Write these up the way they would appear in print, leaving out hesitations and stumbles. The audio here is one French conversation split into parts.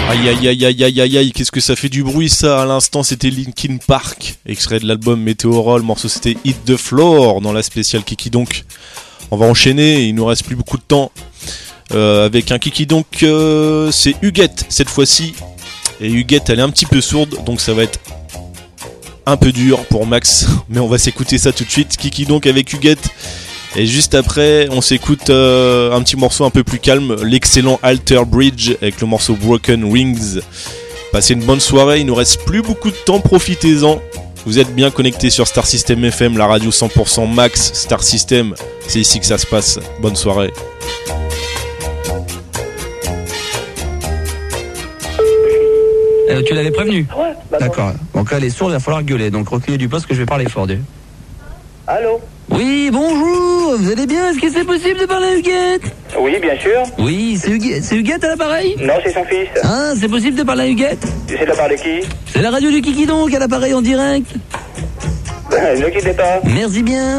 Aïe aïe aïe aïe aïe aïe aïe, qu'est-ce que ça fait du bruit ça. À l'instant c'était Linkin Park, extrait de l'album Meteora, le morceau c'était Hit the Floor dans la spéciale Kiki Donc. On va enchaîner, il nous reste plus beaucoup de temps avec un Kiki Donc, c'est Huguette cette fois-ci. Et Huguette elle est un petit peu sourde, donc ça va être un peu dur pour Max, mais on va s'écouter ça tout de suite. Kiki Donc avec Huguette. Et juste après, on s'écoute un petit morceau un peu plus calme, l'excellent Alter Bridge avec le morceau Broken Wings. Passez une bonne soirée, il nous reste plus beaucoup de temps, profitez-en. Vous êtes bien connectés sur Star System FM, la radio 100% Max, Star System, c'est ici que ça se passe. Bonne soirée. Tu l'avais prévenu? Ouais, bah d'accord. Donc elle est sourde, il va falloir gueuler. Donc reculez du poste que je vais parler fort. Allô? Oui, bonjour, vous allez bien? Est-ce que c'est possible de parler à Huguette? Oui, bien sûr. Oui, c'est Huguette à l'appareil? Non, c'est son fils. Ah, c'est possible de parler à Huguette? C'est de la part de qui? C'est la radio du Kiki Donc à l'appareil en direct. Ne quittez pas. Merci bien.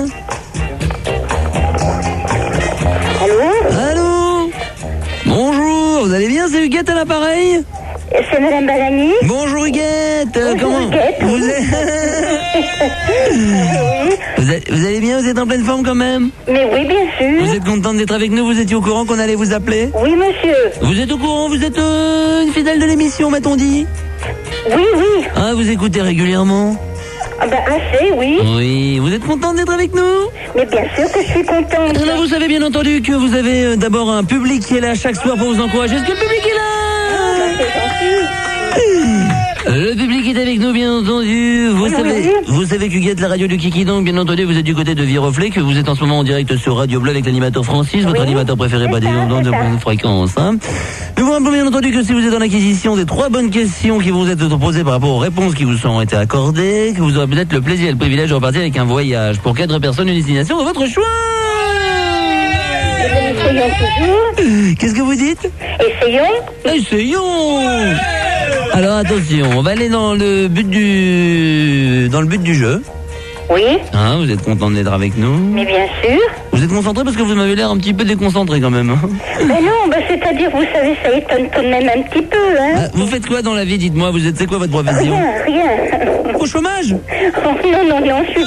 Allô? Allô? Bonjour, vous allez bien? C'est Huguette à l'appareil? C'est Madame Balani? Bonjour Huguette. Bonjour, Comment Huguette. vous allez bien? Vous êtes en pleine forme quand même? Mais oui, bien sûr. Vous êtes contente d'être avec nous? Vous étiez au courant qu'on allait vous appeler? Oui, monsieur. Vous êtes au courant? Vous êtes une fidèle de l'émission, m'a-t-on dit? Oui, oui. Ah, vous écoutez régulièrement? Ah bah, assez, oui. Oui. Vous êtes contente d'être avec nous? Mais bien sûr que je suis contente. Alors, vous savez bien entendu que vous avez d'abord un public qui est là chaque soir pour vous encourager. Est-ce que le public est là? C'est gentil. Le public est avec nous, bien entendu. Vous savez qu'Huguette, la radio du Kiki Donc, bien entendu, vous êtes du côté de Viroflay, que vous êtes en ce moment en direct sur Radio Bleu avec l'animateur Francis, votre animateur préféré, pas des noms de bonne fréquence. Hein. Nous vous rappelons bien entendu que si vous êtes en acquisition des 3 bonnes questions qui vous être posées par rapport aux réponses qui vous sont été accordées, que vous aurez peut-être le plaisir et le privilège de repartir avec un voyage pour 4 personnes, une destination de votre choix. Essayons toujours. Qu'est-ce que vous dites? Essayons. Essayons. Alors attention, on va aller dans le but du jeu. Oui. Hein, vous êtes content d'être avec nous? Mais bien sûr. Vous êtes concentré parce que vous m'avez l'air un petit peu déconcentré quand même. Hein. Mais non, bah, c'est-à-dire, vous savez, ça étonne tout de même un petit peu, hein. Ah, vous faites quoi dans la vie, dites-moi? C'est quoi votre profession? Rien. Au chômage? Oh, non, je suis